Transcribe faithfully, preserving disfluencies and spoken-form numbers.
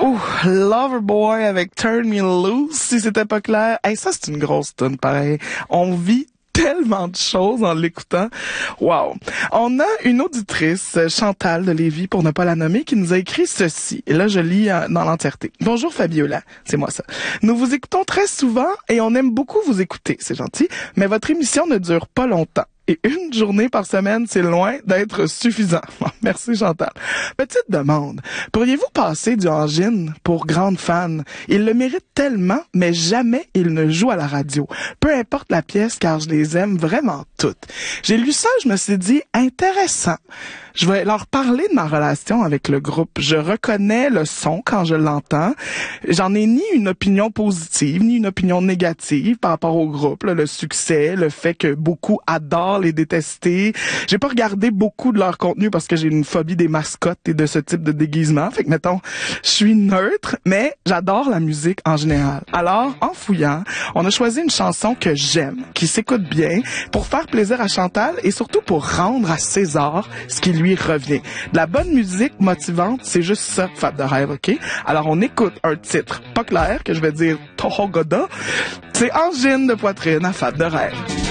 Oh, Loverboy avec Turn Me Loose, si c'était pas clair. Hey, ça, c'est une grosse tonne, pareil. On vit tellement de choses en l'écoutant. Wow. On a une auditrice, Chantal de Lévis, pour ne pas la nommer, qui nous a écrit ceci. Et là, je lis euh, dans l'entièreté. Bonjour Fabiola, c'est moi ça. Nous vous écoutons très souvent et on aime beaucoup vous écouter, c'est gentil, mais votre émission ne dure pas longtemps. Et une journée par semaine, c'est loin d'être suffisant. Merci Chantal. Petite demande. Pourriez-vous passer du Angine pour grande fan? Il le mérite tellement, mais jamais il ne joue à la radio. Peu importe la pièce, car je les aime vraiment toutes. J'ai lu ça, je me suis dit, intéressant. Je vais leur parler de ma relation avec le groupe. Je reconnais le son quand je l'entends. J'en ai ni une opinion positive, ni une opinion négative par rapport au groupe. Là, le succès, le fait que beaucoup adorent les détester. J'ai pas regardé beaucoup de leur contenu parce que j'ai une phobie des mascottes et de ce type de déguisement. Fait que, mettons, je suis neutre, mais j'adore la musique en général. Alors, en fouillant, on a choisi une chanson que j'aime, qui s'écoute bien, pour faire plaisir à Chantal et surtout pour rendre à César ce qui lui revient. De la bonne musique motivante, c'est juste ça, Fab de rêve, OK? Alors, on écoute un titre pas clair, que je vais dire Tohogoda. C'est Angine de poitrine à Fab de rêve.